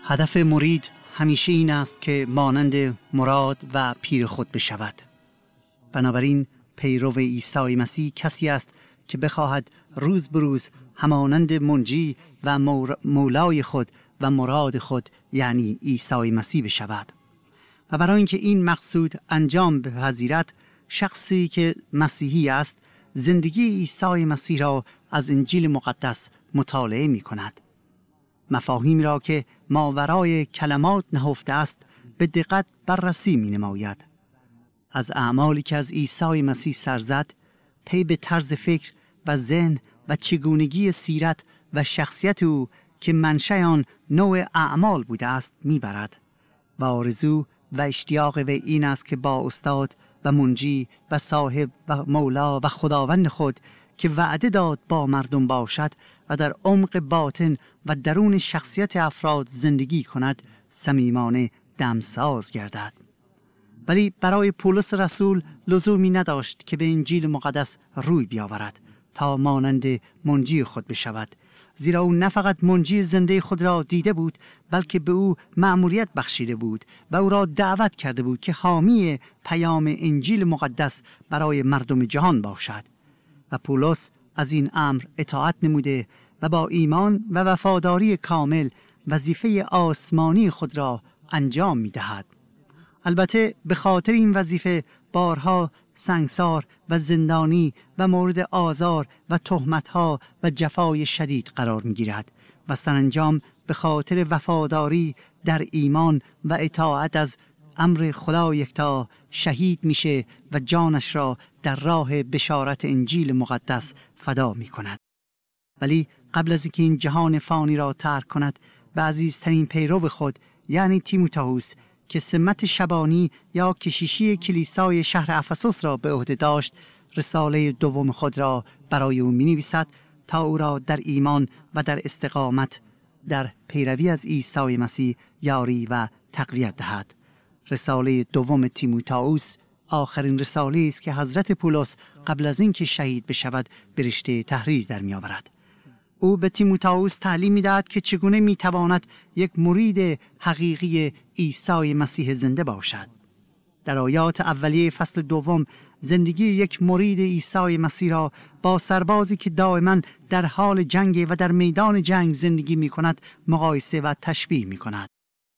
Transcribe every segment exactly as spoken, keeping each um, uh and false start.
هدف مرید همیشه این است که مانند مراد و پیر خود بشود. بنابراین پیرو عیسی مسیح کسی است که بخواهد روز به روز همانند منجی و مولای خود و مراد خود یعنی عیسی مسیح بشود. و برای اینکه این مقصود انجام بپذیرد، شخصی که مسیحی است زندگی عیسی مسیح را از انجیل مقدس مطالعه می کند. مفاهیم را که ماورای کلمات نهفته است به دقت بررسی می نماید. از اعمالی که از عیسی مسیح سر زد، پی به طرز فکر و ذهن و چگونگی سیرت و شخصیت او که منشأ آن نوع اعمال بوده است می برد. و آرزو و اشتیاق وی این است که با استاد و منجی و صاحب و مولا و خداوند خود که وعده داد با مردم باشد و در عمق باطن و درون شخصیت افراد زندگی کند، صمیمانه دمساز گردد. ولی برای پولس رسول لزومی نداشت که به انجیل مقدس روی بیاورد تا مانند منجی خود بشود، زیرا او نه فقط منجی زنده خود را دیده بود، بلکه به او مأموریت بخشیده بود و او را دعوت کرده بود که حامی پیام انجیل مقدس برای مردم جهان باشد. و پولس از این امر اطاعت نموده و با ایمان و وفاداری کامل وظیفه آسمانی خود را انجام می دهد. البته به خاطر این وظیفه بارها سنگسار و زندانی و مورد آزار و تهمت‌ها و جفای شدید قرار می‌گیرد و سرانجام به خاطر وفاداری در ایمان و اطاعت از امر خدا یکتا شهید میشه و جانش را در راه بشارت انجیل مقدس فدا می‌کند. ولی قبل از اینکه این جهان فانی را ترک کند، به عزیزترین پیرو خود یعنی تیموتائوس که سمت شبانی یا کشیشی کلیسای شهر افسوس را به عهده داشت، رساله دوم خود را برای او می‌نویسد تا او را در ایمان و در استقامت در پیروی از عیسی مسیح یاری و تقویت دهد. رساله دوم تیموتائوس آخرین رساله است که حضرت پولس قبل از اینکه شهید بشود به رشته تحریر در می‌آورد. او به تیموتائوس تعلیم می‌دهد که چگونه می‌تواند یک مرید حقیقی عیسی مسیح زنده باشد. در آیات اولیه فصل دوم زندگی یک مرید عیسی مسیح را با سربازی که دائما در حال جنگ و در میدان جنگ زندگی می‌کند مقایسه و تشبیه می‌کند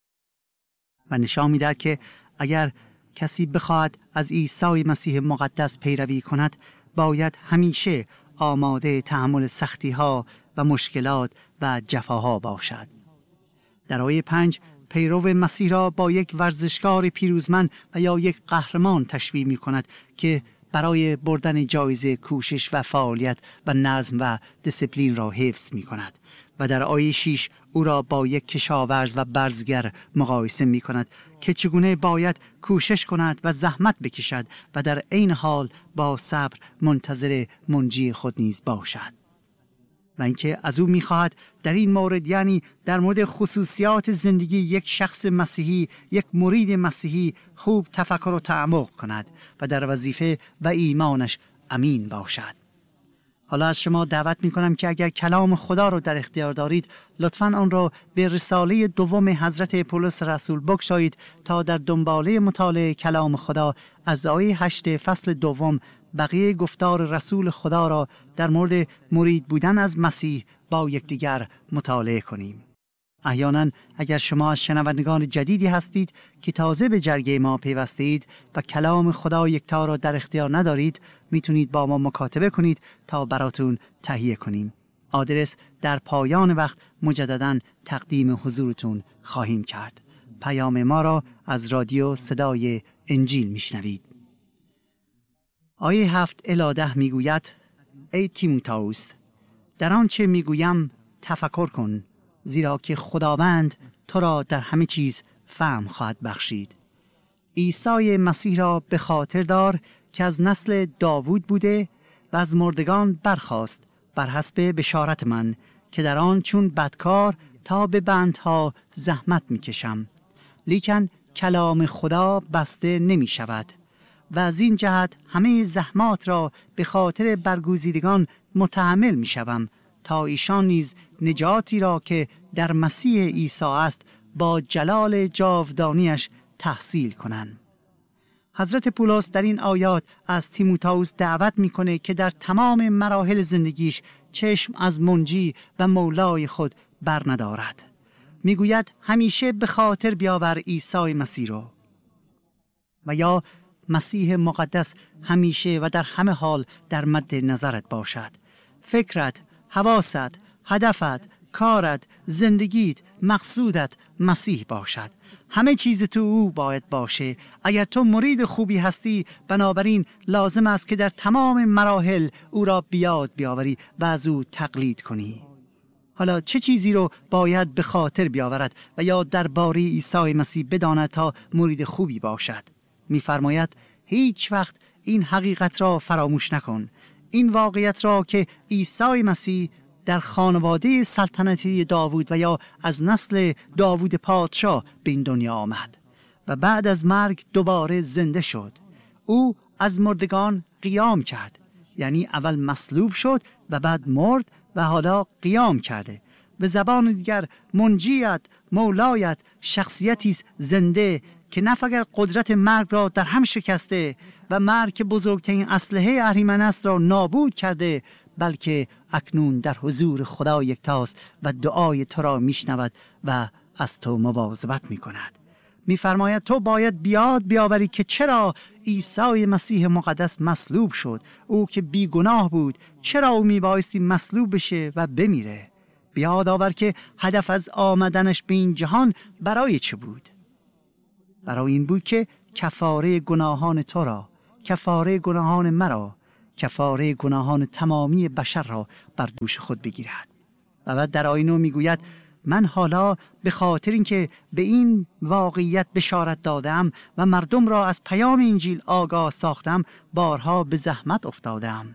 و نشان می‌دهد که اگر کسی بخواهد از عیسی مسیح مقدس پیروی کند، باید همیشه آماده تحمل سختی‌ها و مشکلات و جفاها باشد. در آیه پنج پیرو مسیح را با یک ورزشکار پیروزمند و یا یک قهرمان تشبیه می کند که برای بردن جایزه کوشش و فعالیت و نظم و دیسیپلین را حفظ می کند. و در آیه شش او را با یک کشاورز و برزگر مقایسه می کند که چگونه باید کوشش کند و زحمت بکشد و در عین حال با صبر منتظر منجی خود نیز باشد. و اینکه از او می‌خواهد در این مورد، یعنی در مورد خصوصیات زندگی یک شخص مسیحی، یک مرید مسیحی، خوب تفکر و تعمق کند و در وظیفه و ایمانش امین باشد. حالا از شما دعوت می‌کنم که اگر کلام خدا رو در اختیار دارید، لطفاً آن را به رساله دوم حضرت پولس رسول بگشایید تا در دنباله مطالعه کلام خدا از آیه هشت فصل دوم بقیه گفتار رسول خدا را در مورد مرید بودن از مسیح با یکدیگر مطالعه کنیم. احیانا اگر شما از شنوندگان جدیدی هستید که تازه به جرگه ما پیوسته اید و کلام خدا یکتا را در اختیار ندارید، میتونید با ما مکاتبه کنید تا براتون تهیه کنیم. آدرس در پایان وقت مجددا تقدیم حضورتون خواهیم کرد. پیام ما را از رادیو صدای انجیل میشنوید. آیه هفت الی ده میگوید: ای تیموتائوس، در آنچه میگویم تفکر کن، زیرا که خداوند تو را در همه چیز فهم خواهد بخشید. عیسی مسیح را به خاطر دار که از نسل داوود بوده و از مردگان برخاست بر حسب بشارت من، که در آن چون بدکار تا به بندها زحمت میکشم، لیکن کلام خدا بسته نمی شود. و از این جهت همه زحمات را به خاطر برگزیدگان متحمل می شوم تا ایشان نیز نجاتی را که در مسیح عیسی است با جلال جاودانیش تحصیل کنند. حضرت پولس در این آیات از تیموتائوس دعوت میکنه که در تمام مراحل زندگیش چشم از منجی و مولای خود بر ندارد. میگوید همیشه به خاطر بیاور عیسی مسیح رو، و یا مسیح مقدس همیشه و در همه حال در مد نظرت باشد. فکرت، حواست، هدفت، کارت، زندگیت، مقصودت مسیح باشد. همه چیز تو او باید باشه. اگر تو مرید خوبی هستی، بنابراین لازم است که در تمام مراحل او را بیاد بیاوری و از او تقلید کنی. حالا چه چیزی رو باید به خاطر بیاورد و یا درباره عیسی مسیح بداند تا مرید خوبی باشد؟ می‌فرماید هیچ وقت این حقیقت را فراموش نکن، این واقعیت را که عیسی مسیح در خانواده سلطنتی داوود و یا از نسل داوود پادشاه به این دنیا آمد و بعد از مرگ دوباره زنده شد. او از مردگان قیام کرد، یعنی اول مصلوب شد و بعد مرد و حالا قیام کرده. به زبان دیگر منجیت، مولایت شخصیتی زنده که نه فقط قدرت مرگ را در هم شکسته و مرگ که بزرگترین اسلحه اهریمن است را نابود کرده، بلکه اکنون در حضور خدا یکتاست و دعای تو را میشنود و از تو مواظبت میکند. میفرماید تو باید بیاد بیاوری که چرا عیسی مسیح مقدس مصلوب شد. او که بیگناه بود، چرا او میبایستی مصلوب بشه و بمیره؟ بیاد آور که هدف از آمدنش به این جهان برای چه بود؟ برای این بود که کفاره گناهان تو را، کفاره گناهان مرا، کفاره گناهان تمامی بشر را بر دوش خود بگیرد. و بعد در آیه نه میگوید من حالا به خاطر اینکه به این واقعیت بشارت دادم و مردم را از پیام انجیل آگاه ساختم، بارها به زحمت افتادم،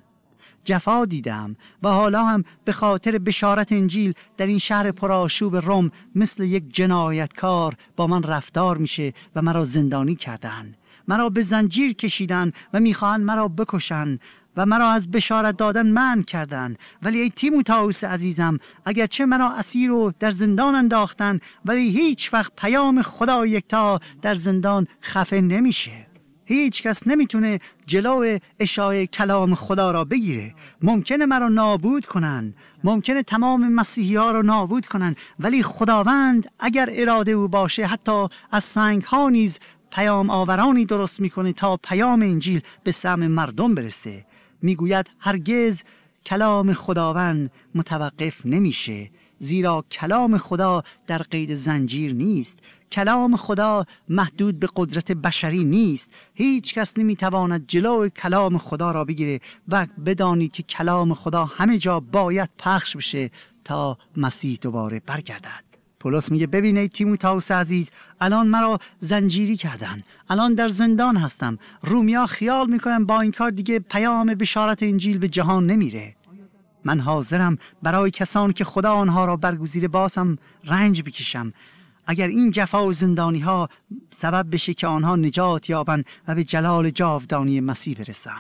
جفا دیدم و حالا هم به خاطر بشارت انجیل در این شهر پرآشوب روم مثل یک جنایتکار با من رفتار میشه و مرا زندانی کردن، مرا به زنجیر کشیدن و میخواهند مرا بکشن و مرا از بشارت دادن منع کردن. ولی ای تیموتائوس عزیزم، اگرچه مرا اسیر و در زندان انداختن، ولی هیچ وقت پیام خدا یکتا در زندان خفه نمیشه. هیچ کس نمیتونه جلو اشاعه کلام خدا را بگیره. ممکنه مرا نابود کنن، ممکنه تمام مسیحی ها را نابود کنن، ولی خداوند اگر اراده او باشه حتی از سنگ ها نیز پیام آورانی درست میکنه تا پیام انجیل به سمع مردم برسه. میگوید هرگز کلام خداوند متوقف نمیشه، زیرا کلام خدا در قید زنجیر نیست. کلام خدا محدود به قدرت بشری نیست. هیچ کس نمیتواند جلو کلام خدا را بگیره و بدانی که کلام خدا همه جا باید پخش بشه تا مسیح دوباره برگردد. پولس میگه ببینید تیموتائوس عزیز، الان مرا زنجیری کردن، الان در زندان هستم. رومیا خیال میکنن با این کار دیگه پیام بشارت انجیل به جهان نمیره. من حاضرم برای کسانی که خدا آنها را برگزیده بازم رنج بکشم، اگر این جفا و زندانی ها سبب بشه که آنها نجات یابن و به جلال جاودانی مسیح برسن.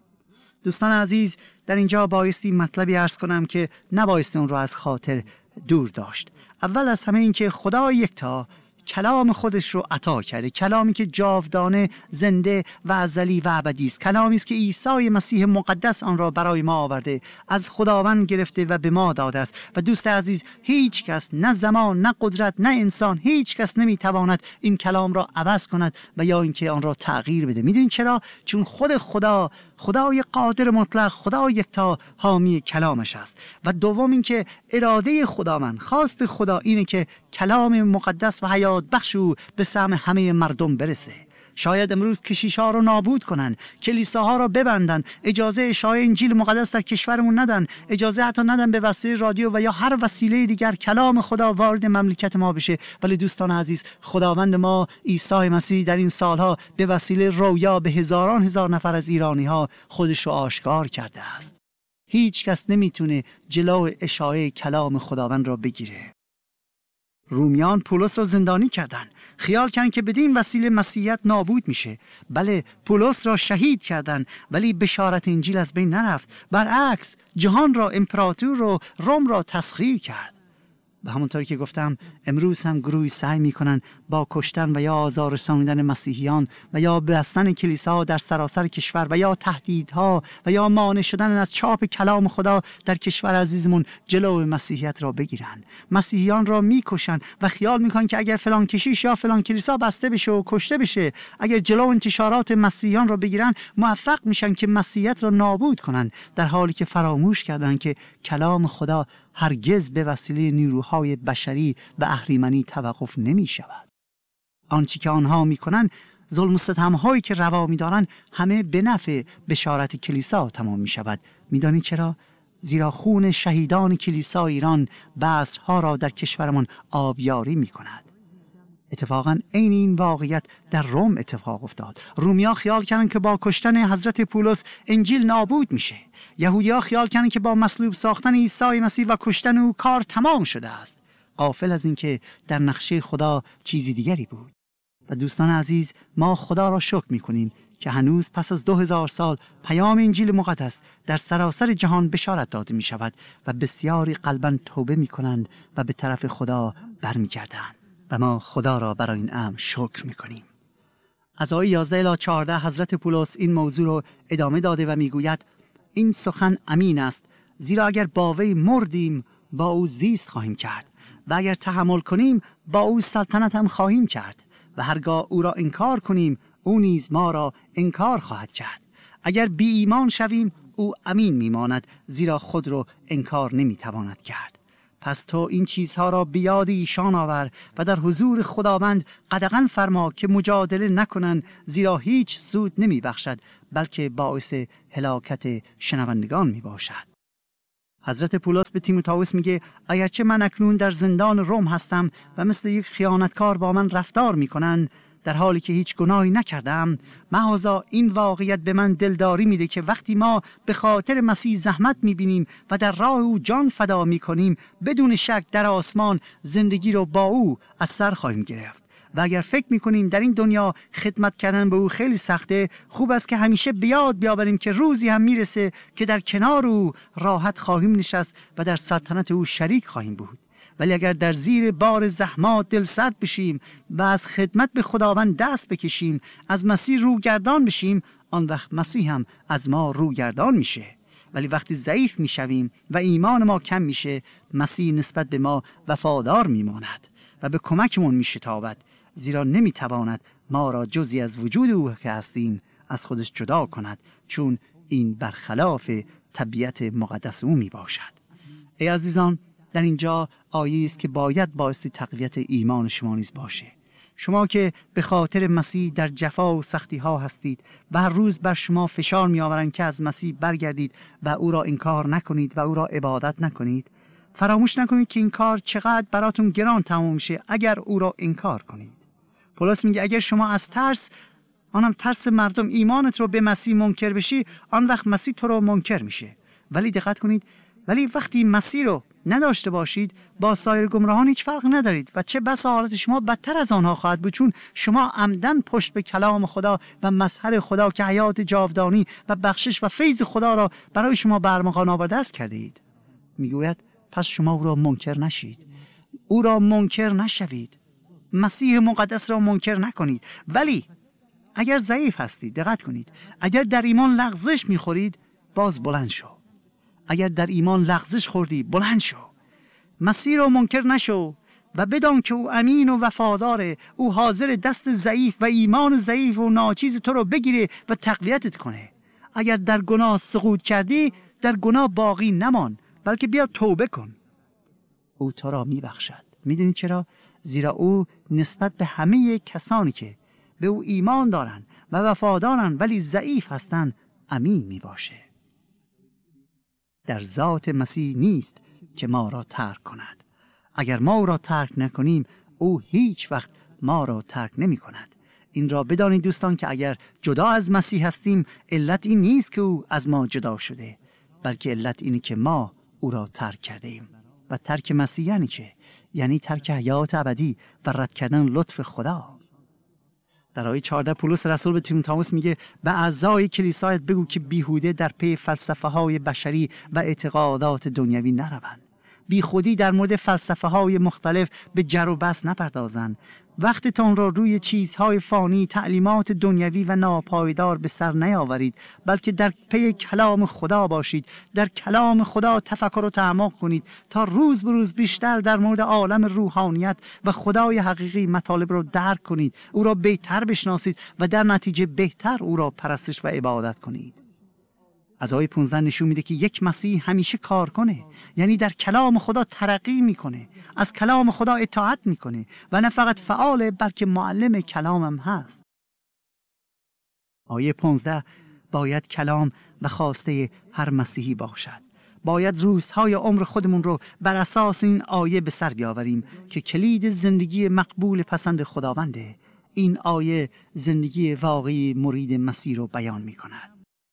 دوستان عزیز، در اینجا بایستی مطلبی عرض کنم که نبایستی اون را از خاطر دور داشت. اول از همه این که خدا یکتا کلام خودش رو عطا کرده، کلامی که جاودانه، زنده و ازلی و ابدی است، کلامی است که عیسی مسیح مقدس آن را برای ما آورده، از خداوند گرفته و به ما داده است. و دوست عزیز، هیچ کس، نه زمان، نه قدرت، نه انسان، هیچ کس نمیتواند این کلام را عوض کند و یا اینکه آن را تغییر بده. میدونید چرا؟ چون خود خدا، خدای قادر مطلق، خدا یکتا حامی کلامش است. و دوم اینکه اراده خداوند، خواست خدا اینه که کلام مقدس و حیات بخش او به سمع همه مردم برسه. شاید امروز کشیش‌ها رو نابود کنن، کلیساها رو ببندن، اجازه اشاعه انجیل مقدس در کشورمون ندن، اجازه حتی ندن به وسیله رادیو و یا هر وسیله دیگر کلام خدا وارد مملکت ما بشه. ولی دوستان عزیز، خداوند ما عیسی مسیح در این سالها به وسیله رویا به هزاران هزار نفر از ایرانی‌ها خودش رو آشکار کرده است. هیچ کس نمیتونه جلو اشاعه کلام خداوند را بگیره. رومیان پولس را زندانی کردند، خیال کردند که بدین وسیله مسیحیت نابود میشه. بله، پولس را شهید کردند، ولی بشارت انجیل از بین نرفت. برعکس، جهان را، امپراتور رو، روم را تسخیر کرد. و همونطوری که گفتم امروز هم گروهی سعی میکنن با کشتن و یا آزار رسانیدن مسیحیان و یا بستن کلیسا در سراسر کشور و یا تهدیدها و یا مانع شدن از چاپ کلام خدا در کشور عزیزمون جلو مسیحیت را بگیرن. مسیحیان را میکشن و خیال میکنن که اگر فلان کشیش یا فلان کلیسا بسته بشه و کشته بشه، اگر جلو انتشارات مسیحیان را بگیرن، موفق میشن که مسیحیت را نابود کنن، در حالی که فراموش کردن که کلام خدا هرگز به وسیله نیروهای بشری و اهریمنی توقف نمی شود. آنچه که آنها می کنند، ظلم و ستم‌هایی که روا می دارند، همه به نفع بشارت کلیسا تمام می شود. می دانید چرا؟ زیرا خون شهیدان کلیسا ایران بذرها را در کشورمان آبیاری می کند. اتفاقاً عین این واقعیت در روم اتفاق افتاد. رومیا خیال کردند که با کشتن حضرت پولس انجیل نابود میشه. یهودی‌ها خیال کردند که با مصلوب ساختن عیسی مسیح و کشتن او کار تمام شده است، غافل از اینکه در نقشه خدا چیزی دیگری بود. و دوستان عزیز، ما خدا را شکر می‌کنیم که هنوز پس از دو هزار سال پیام انجیل مقدس در سراسر جهان بشارت داده می شود و بسیاری قلباً توبه می کنند و به طرف خدا برمیگردند. و ما خدا را برای این امر شکر می کنیم. از آیه یازده الی چهارده حضرت پولس این موضوع را ادامه داده و می گوید این سخن امین است، زیرا اگر با وی مردیم با او زیست خواهیم کرد و اگر تحمل کنیم با او سلطنت هم خواهیم کرد و هرگاه او را انکار کنیم او نیز ما را انکار خواهد کرد. اگر بی ایمان شویم او امین میماند، زیرا خود را انکار نمیتواند کرد. پس تو این چیزها را به یاد ایشان آور و در حضور خداوند قدغن فرما که مجادله نکنند، زیرا هیچ سود نمی بخشد بلکه باعث هلاکت شنوندگان می باشد. حضرت پولس به تیموتائوس میگه اگرچه من اکنون در زندان روم هستم و مثل یک خیانتکار با من رفتار میکنن در حالی که هیچ گناهی نکردم، محض این واقعیت به من دلداری میده که وقتی ما به خاطر مسیح زحمت میبینیم و در راه او جان فدا میکنیم، بدون شک در آسمان زندگی رو با او از سر خواهیم گرفت. و اگر فکر میکنیم در این دنیا خدمت کردن به او خیلی سخته، خوب است که همیشه بیاد بیاوریم که روزی هم میرسه که در کنار او راحت خواهیم نشست و در سلطنت او شریک خواهیم بود. ولی اگر در زیر بار زحمات دل سرد بشیم و از خدمت به خداوند دست بکشیم، از مسیح روگردان بشیم، آن وقت مسیح هم از ما روگردان میشه. ولی وقتی ضعیف میشویم و ایمان ما کم میشه، مسیح نسبت به ما وفادار میماند و به کمکمون میشتابد، زیرا نمیتواند ما را جزئی از وجود او که هستیم از خودش جدا کند، چون این برخلاف طبیعت مقدس او میباشد. ای عزیزان، در اینجا آیه است که باید باعث تقویت ایمان شما نیز باشه. شما که به خاطر مسیح در جفا و سختی ها هستید و هر روز بر شما فشار می آورند که از مسیح برگردید و او را انکار نکنید و او را عبادت نکنید، فراموش نکنید که این کار چقدر براتون گران تمام میشه اگر او را انکار کنید. پولس میگه اگر شما از ترس، آنم ترس مردم، ایمانت رو به مسیح منکر بشی، آن وقت مسیح تو رو منکر میشه. ولی دقت کنید، ولی وقتی مسیح رو نداشته باشید با سایر گمراهان هیچ فرق ندارید و چه بسا حالت شما بدتر از آنها خواهد بود، چون شما عمدن پشت به کلام خدا و مظهر خدا که حیات جاودانی و بخشش و فیض خدا را برای شما برمغان آورده است کرده اید. میگوید پس شما او را منکر نشید، او را منکر نشوید، مسیح مقدس را منکر نکنید. ولی اگر ضعیف هستید، دقت کنید، اگر در ایمان لغزش میخورید، باز بلند شو. اگر در ایمان لغزش خوردی، بلند شو، مسیح را منکر نشو و بدان که او امین و وفاداره. او حاضر دست ضعیف و ایمان ضعیف و ناچیز تو رو بگیره و تقویتت کنه. اگر در گناه سقوط کردی، در گناه باقی نمان، بلکه بیا توبه کن، او تو را میبخشد. میدونی چرا؟ زیرا او نسبت به همه کسانی که به او ایمان دارن و وفادارن ولی ضعیف هستن امین میباشه. در ذات مسیح نیست که ما را ترک کند. اگر ما او را ترک نکنیم، او هیچ وقت ما را ترک نمی کند. این را بدانید دوستان که اگر جدا از مسیح هستیم، علت این نیست که او از ما جدا شده، بلکه علت اینه که ما او را ترک کرده ایم. و ترک مسیح یعنی چه؟ یعنی ترک حیات ابدی و رد کردن لطف خدا. در آیه چهارده پولس رسول به تیموتائوس میگه به اعضای کلیسایت بگو که بیهوده در پی فلسفه های بشری و اعتقادات دنیوی نروند، بی خودی در مورد فلسفه های مختلف به جر و بحث نپردازند. وقتتان را روی چیزهای فانی، تعلیمات دنیوی و ناپایدار به سر نیاورید، بلکه در پی کلام خدا باشید. در کلام خدا تفکر و تعمق کنید تا روز به روز بیشتر در مورد عالم روحانیت و خدای حقیقی مطالب را درک کنید، او را بهتر بشناسید و در نتیجه بهتر او را پرستش و عبادت کنید. از آیه پانزده نشون میده که یک مسیح همیشه کار کنه، یعنی در کلام خدا ترقی میکنه، از کلام خدا اطاعت میکنه و نه فقط فعاله بلکه معلم کلامم هست. آیه پانزده باید کلام و خواسته هر مسیحی باشد. باید روزهای عمر خودمون رو بر اساس این آیه به سر بیاوریم که کلید زندگی مقبول پسند خداونده. این آیه زندگی واقعی مرید مسیح رو بیان میکند.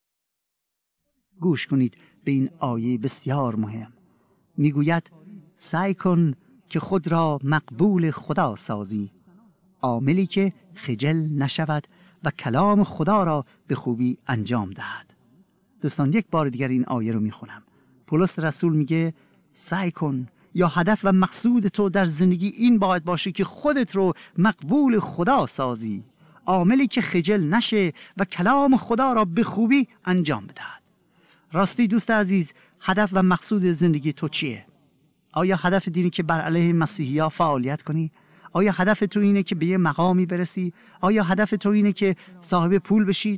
گوش کنید به این آیه بسیار مهم. میگوید سعی کن که خود را مقبول خدا سازی، عاملی که خجل نشود و کلام خدا را به خوبی انجام دهد. دوستان یک بار دیگر این آیه رو میخونم. پولس رسول میگه سعی کن، یا هدف و مقصود تو در زندگی این باید باشه که خودت رو مقبول خدا سازی، عاملی که خجل نشه و کلام خدا را به خوبی انجام بدهد. راستی دوست عزیز، هدف و مقصود زندگی تو چیه؟ آیا هدف دینی که بر علیه مسیحی‌ها فعالیت کنی؟ آیا هدف تو اینه که به یه مقامی برسی؟ آیا هدف تو اینه که صاحب پول بشید؟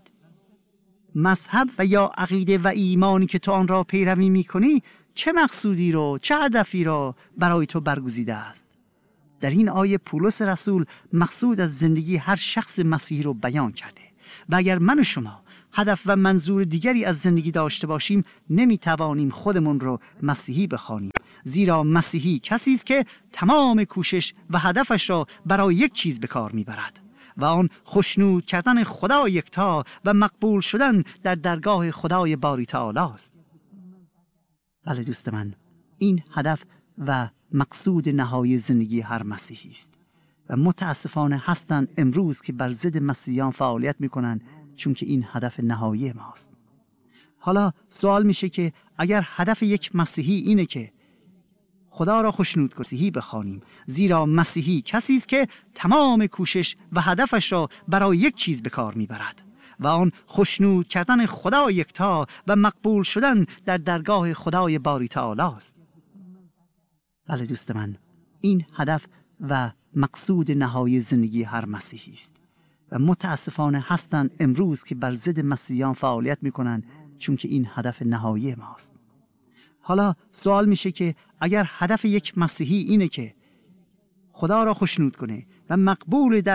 مذهب و یا عقیده و ایمانی که تو آن را پیروی می‌کنی چه مقصودی رو، چه هدفی را برای تو برگزیده است؟ در این آیه پولس رسول مقصود از زندگی هر شخص مسیحی رو بیان کرده و اگر من و شما هدف و منظور دیگری از زندگی داشته باشیم نمیتوانیم خودمون رو مسیحی بخوانیم، زیرا مسیحی کسی است که تمام کوشش و هدفش را برای یک چیز به کار میبرد و آن خشنود کردن خدا یکتا و مقبول شدن در درگاه خدای باری تعالی است. بله دوست من، این هدف و مقصود نهایی زندگی هر مسیحی است و متاسفانه هستند امروز که بر ضد مسیحیان فعالیت میکنن، چون که این هدف نهایی ماست. حالا سوال میشه که اگر هدف یک مسیحی اینه که خدا را خوشنود کنیم، مسیحی بخوانیم، زیرا مسیحی کسی است که تمام کوشش و هدفش را برای یک چیز به کار میبرد و آن خشنود کردن خدا یکتا و مقبول شدن در درگاه خدای باری تعالی است. بله دوست من، این هدف و مقصود نهایی زندگی هر مسیحی است و متاسفانه هستند امروز که بر ضد مسیحیان فعالیت میکنن، چون که این هدف نهایی ماست. حالا سوال میشه که اگر هدف یک مسیحی اینه که خدا را خوشنود کنه و مقبول در